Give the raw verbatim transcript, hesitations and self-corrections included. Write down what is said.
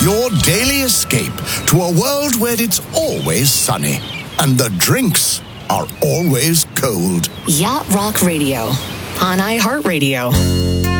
Your daily escape to a world where it's always sunny and the drinks are always cold. Yacht Rock Radio on iHeartRadio.